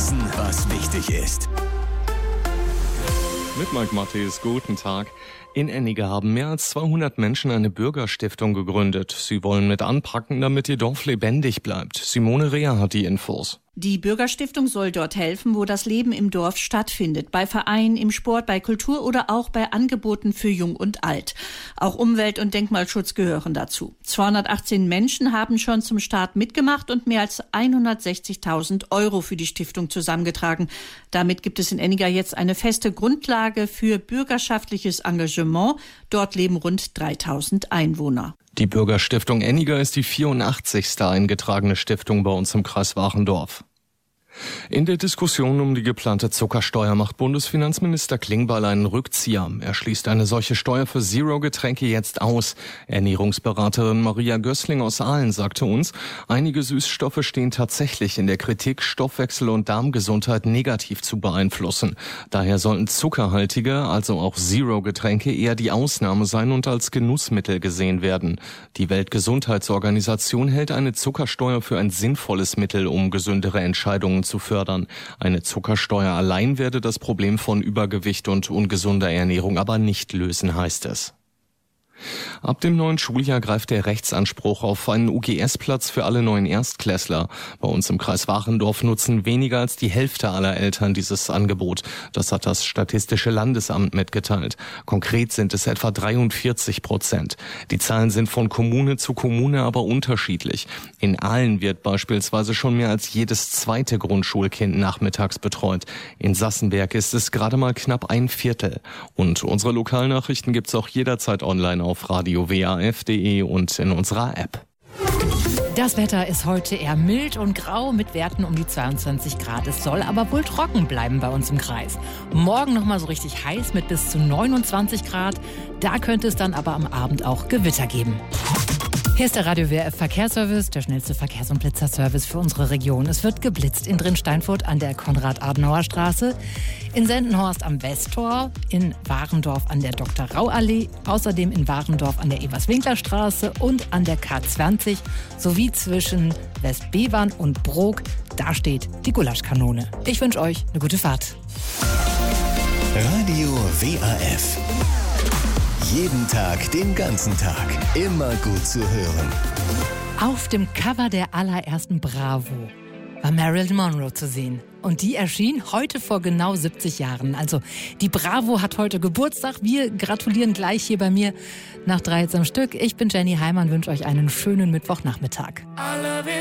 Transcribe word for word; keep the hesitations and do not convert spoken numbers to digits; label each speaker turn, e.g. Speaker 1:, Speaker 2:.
Speaker 1: Wissen, was wichtig ist.
Speaker 2: Mit Mike Matthes, guten Tag. In Enniger haben mehr als zweihundert Menschen eine Bürgerstiftung gegründet. Sie wollen mit anpacken, damit ihr Dorf lebendig bleibt. Simone Reher hat die Infos.
Speaker 3: Die Bürgerstiftung soll dort helfen, wo das Leben im Dorf stattfindet. Bei Vereinen, im Sport, bei Kultur oder auch bei Angeboten für Jung und Alt. Auch Umwelt- und Denkmalschutz gehören dazu. zweihundertachtzehn Menschen haben schon zum Start mitgemacht und mehr als hundertsechzigtausend Euro für die Stiftung zusammengetragen. Damit gibt es in Enniger jetzt eine feste Grundlage für bürgerschaftliches Engagement. Dort leben rund dreitausend Einwohner.
Speaker 2: Die Bürgerstiftung Enniger ist die vierundachtzigste eingetragene Stiftung bei uns im Kreis Wachendorf. In der Diskussion um die geplante Zuckersteuer macht Bundesfinanzminister Klingbeil einen Rückzieher. Er schließt eine solche Steuer für Zero-Getränke jetzt aus. Ernährungsberaterin Maria Gößling aus Aalen sagte uns, einige Süßstoffe stehen tatsächlich in der Kritik, Stoffwechsel und Darmgesundheit negativ zu beeinflussen. Daher sollten zuckerhaltige, also auch Zero-Getränke eher die Ausnahme sein und als Genussmittel gesehen werden. Die Weltgesundheitsorganisation hält eine Zuckersteuer für ein sinnvolles Mittel, um gesündere Entscheidungen zu fördern. Eine Zuckersteuer allein werde das Problem von Übergewicht und ungesunder Ernährung aber nicht lösen, heißt es. Ab dem neuen Schuljahr greift der Rechtsanspruch auf einen U G S-Platz für alle neuen Erstklässler. Bei uns im Kreis Wachendorf nutzen weniger als die Hälfte aller Eltern dieses Angebot. Das hat das Statistische Landesamt mitgeteilt. Konkret sind es etwa dreiundvierzig Prozent. Die Zahlen sind von Kommune zu Kommune aber unterschiedlich. In Aalen wird beispielsweise schon mehr als jedes zweite Grundschulkind nachmittags betreut. In Sassenberg ist es gerade mal knapp ein Viertel. Und unsere Lokalnachrichten gibt's auch jederzeit online auf radio w a f punkt d e und in unserer App.
Speaker 4: Das Wetter ist heute eher mild und grau mit Werten um die zweiundzwanzig Grad. Es soll aber wohl trocken bleiben bei uns im Kreis. Morgen nochmal so richtig heiß mit bis zu neunundzwanzig Grad. Da könnte es dann aber am Abend auch Gewitter geben. Hier ist der Radio W R F Verkehrsservice, der schnellste Verkehrs- und Blitzerservice für unsere Region. Es wird geblitzt in Drinsteinfurt an der Konrad-Adenauer-Straße, in Sendenhorst am Westtor, in Warendorf an der Doktor-Rau-Allee, außerdem in Warendorf an der Evers-Winkler-Straße und an der K zwanzig sowie zwischen Westbevern und Brok. Da steht die Gulaschkanone. Ich wünsche euch eine gute Fahrt.
Speaker 1: Radio W A F. Jeden Tag, den ganzen Tag. Immer gut zu hören.
Speaker 4: Auf dem Cover der allerersten Bravo war Marilyn Monroe zu sehen. Und die erschien heute vor genau siebzig Jahren. Also die Bravo hat heute Geburtstag. Wir gratulieren gleich hier bei mir nach drei Hits am Stück. Ich bin Jenny Heimann, wünsche euch einen schönen Mittwochnachmittag.